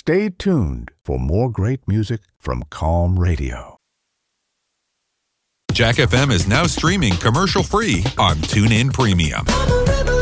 Stay tuned for more great music from Calm Radio. Jack FM is now streaming commercial-free on TuneIn Premium.